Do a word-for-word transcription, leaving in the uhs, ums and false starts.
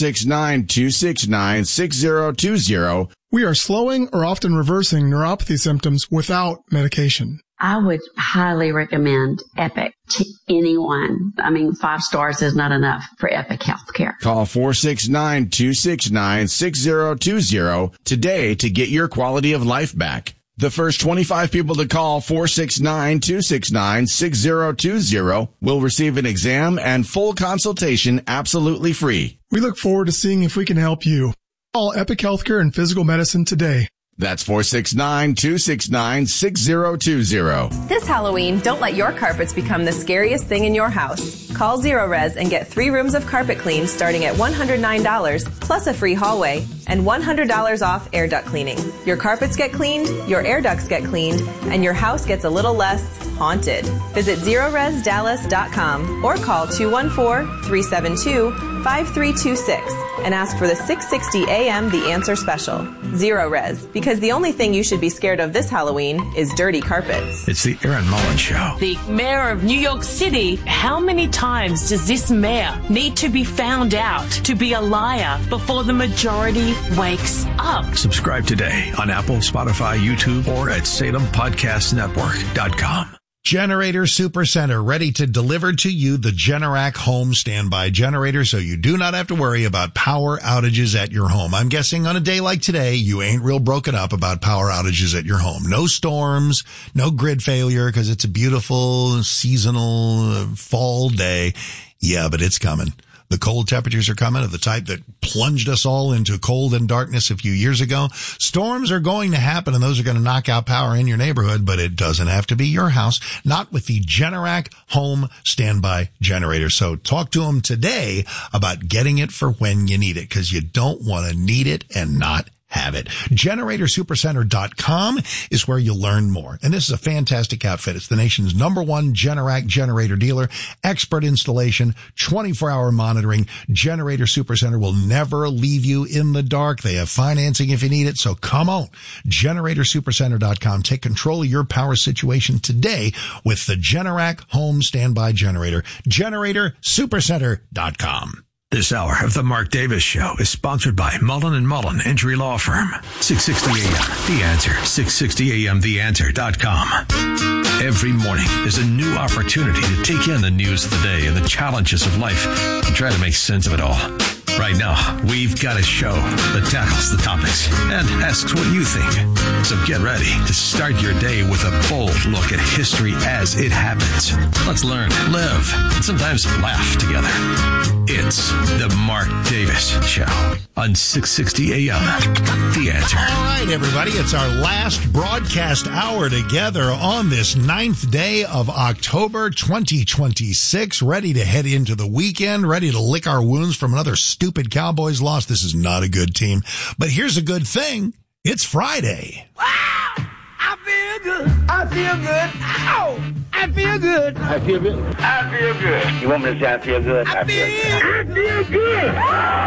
six nine, two six nine, six zero two zero. We are slowing or often reversing neuropathy symptoms without medication. I would highly recommend Epic to anyone. I mean, five stars is not enough for Epic Healthcare. Call four six nine, two six nine, six zero two zero today to get your quality of life back. The first twenty-five people to call four six nine, two six nine, six zero two zero will receive an exam and full consultation absolutely free. We look forward to seeing if we can help you. Call Epic Healthcare and Physical Medicine today. That's four six nine, two six nine, six zero two zero. This Halloween, don't let your carpets become the scariest thing in your house. Call Zero Res and get three rooms of carpet clean starting at one hundred nine dollars plus a free hallway and one hundred dollars off air duct cleaning. Your carpets get cleaned, your air ducts get cleaned, and your house gets a little less haunted. Visit zero res dallas dot com or call two one four, three seven two, five three two six and ask for the six sixty A M The Answer Special. Zero Res, because the only thing you should be scared of this Halloween is dirty carpets. It's the Erin Mullins Show. The mayor of New York City, how many times does this mayor need to be found out to be a liar before the majority wakes up? Subscribe today on Apple, Spotify, YouTube, or at Salem Podcast Network dot com. Generator Supercenter, ready to deliver to you the Generac home standby generator so you do not have to worry about power outages at your home. I'm guessing on a day like today, you ain't real broken up about power outages at your home. No storms, no grid failure because it's a beautiful seasonal fall day. Yeah, but it's coming. The cold temperatures are coming, of the type that plunged us all into cold and darkness a few years ago. Storms are going to happen, and those are going to knock out power in your neighborhood, but it doesn't have to be your house, not with the Generac home standby generator. So talk to them today about getting it for when you need it, because you don't want to need it and not have it. Generator Supercenter dot com is where you'll learn more. And this is a fantastic outfit. It's the nation's number one Generac generator dealer. Expert installation, twenty-four hour monitoring. Generator Supercenter will never leave you in the dark. They have financing if you need it. So come on. Generator Supercenter dot com. Take control of your power situation today with the Generac home standby generator. Generator Supercenter dot com. This hour of the Mark Davis Show is sponsored by Mullen and Mullen Injury Law Firm. six sixty A M The Answer. six sixty A M the answer dot com. Every morning is a new opportunity to take in the news of the day and the challenges of life and try to make sense of it all. Right now, we've got a show that tackles the topics and asks what you think. So get ready to start your day with a bold look at history as it happens. Let's learn, live, and sometimes laugh together. It's the Mark Davis Show on six sixty A M The Answer. All right, everybody. It's our last broadcast hour together on this ninth day of October twenty twenty-six. Ready to head into the weekend, ready to lick our wounds from another stupid Cowboys loss. This is not a good team. But here's a good thing. It's Friday. Wow! I feel good. I feel good. Ow! I feel good. I feel good. I feel good. You want me to say I feel good? I, I feel, feel good. I feel good.